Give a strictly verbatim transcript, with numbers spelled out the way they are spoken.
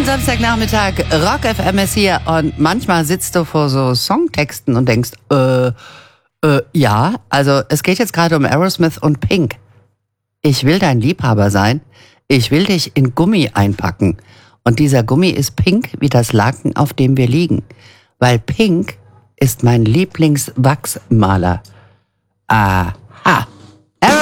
Samstagnachmittag, Rock F M ist hier und manchmal sitzt du vor so Songtexten und denkst, äh, äh, ja, also es geht jetzt gerade um Aerosmith und Pink. Ich will dein Liebhaber sein, ich will dich in Gummi einpacken und dieser Gummi ist pink wie das Laken, auf dem wir liegen, weil Pink ist mein Lieblingswachsmaler. Aha.